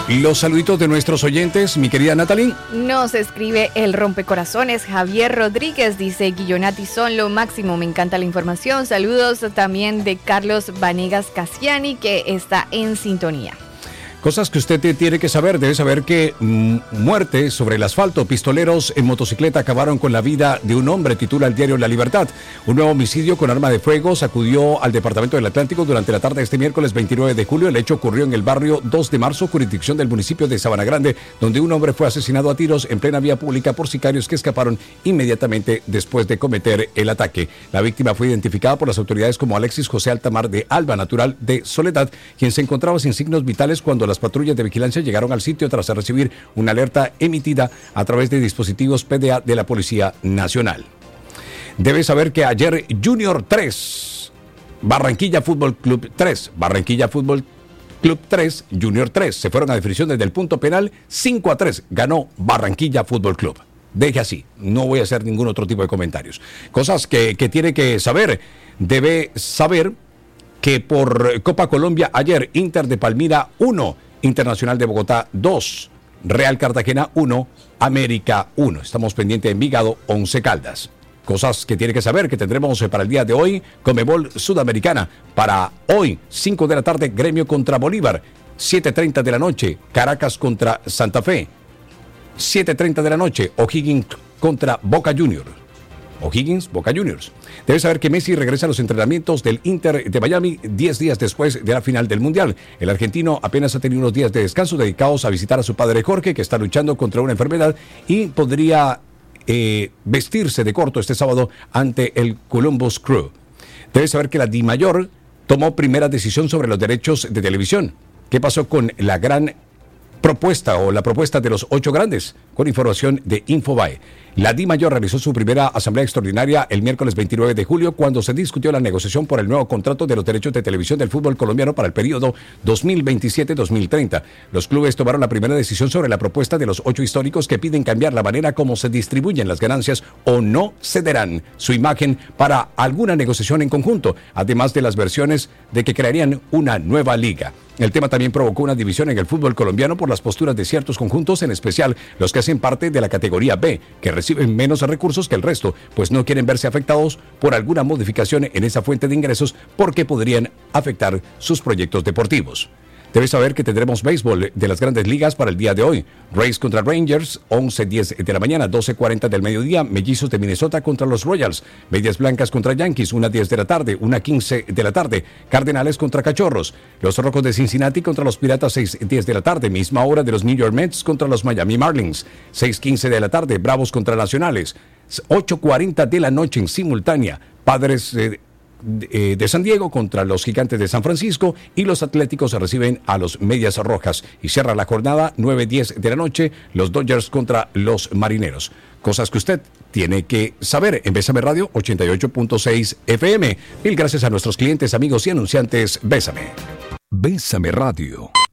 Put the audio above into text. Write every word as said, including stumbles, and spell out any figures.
Los saluditos de nuestros oyentes, mi querida Natalie. Nos escribe el rompecorazones Javier Rodríguez, dice Guillonati son lo máximo, me encanta la información. Saludos también de Carlos Vanegas Cassiani, que está en sintonía. Cosas que usted tiene que saber. Debe saber que mm, muerte sobre el asfalto. Pistoleros en motocicleta acabaron con la vida de un hombre, titula el diario La Libertad. Un nuevo homicidio con arma de fuego sacudió al departamento del Atlántico durante la tarde de este miércoles veintinueve de julio. El hecho ocurrió en el barrio dos de marzo, jurisdicción del municipio de Sabana Grande, donde un hombre fue asesinado a tiros en plena vía pública por sicarios que escaparon inmediatamente después de cometer el ataque. La víctima fue identificada por las autoridades como Alexis José Altamar de Alba, natural de Soledad, quien se encontraba sin signos vitales cuando las patrullas de vigilancia llegaron al sitio tras recibir una alerta emitida a través de dispositivos P D A de la Policía Nacional. Debe saber que ayer Junior tres, Barranquilla Fútbol Club tres, Barranquilla Fútbol Club tres, Junior tres, se fueron a definición desde el punto penal. Cinco a tres ganó Barranquilla Fútbol Club. Deje así, no voy a hacer ningún otro tipo de comentarios. Cosas que, que tiene que saber. Debe saber que por Copa Colombia ayer Inter de Palmira uno, Internacional de Bogotá dos, Real Cartagena uno, América uno. Estamos pendientes de Envigado, Once Caldas. Cosas que tiene que saber que tendremos para el día de hoy. Conmebol Sudamericana para hoy, cinco de la tarde, Gremio contra Bolívar. siete treinta de la noche, Caracas contra Santa Fe. siete treinta de la noche, O'Higgins contra Boca Juniors. O'Higgins, Boca Juniors. Debe saber que Messi regresa a los entrenamientos del Inter de Miami diez días después de la final del Mundial. El argentino apenas ha tenido unos días de descanso dedicados a visitar a su padre Jorge, que está luchando contra una enfermedad y podría eh, vestirse de corto este sábado ante el Columbus Crew. Debe saber que la DIMAYOR tomó primera decisión sobre los derechos de televisión. ¿Qué pasó con la gran propuesta o la propuesta de los ocho grandes? Con información de Infobae. La DIMAYOR realizó su primera asamblea extraordinaria el miércoles veintinueve de julio, cuando se discutió la negociación por el nuevo contrato de los derechos de televisión del fútbol colombiano para el periodo dos mil veintisiete a dos mil treinta. Los clubes tomaron la primera decisión sobre la propuesta de los ocho históricos, que piden cambiar la manera como se distribuyen las ganancias o no cederán su imagen para alguna negociación en conjunto, además de las versiones de que crearían una nueva liga. El tema también provocó una división en el fútbol colombiano por las posturas de ciertos conjuntos, en especial los que hacen parte de la categoría B, que reciben menos recursos que el resto, pues no quieren verse afectados por alguna modificación en esa fuente de ingresos porque podrían afectar sus proyectos deportivos. Debes saber que tendremos béisbol de las grandes ligas para el día de hoy. Rays contra Rangers, once diez de la mañana, doce cuarenta del mediodía. Mellizos de Minnesota contra los Royals. Medias Blancas contra Yankees, una diez de la tarde, una quince de la tarde. Cardenales contra Cachorros. Los Rojos de Cincinnati contra los Piratas, seis diez de la tarde. Misma hora de los New York Mets contra los Miami Marlins. seis quince de la tarde. Bravos contra Nacionales. ocho cuarenta de la noche en simultánea. Padres eh, De, de San Diego contra los Gigantes de San Francisco, y los Atléticos reciben a los Medias Rojas, y cierra la jornada nueve diez de la noche los Dodgers contra los Marineros. Cosas que usted tiene que saber en Bésame Radio ochenta y ocho punto seis F M. Mil gracias a nuestros clientes, amigos y anunciantes. Bésame. Bésame Radio.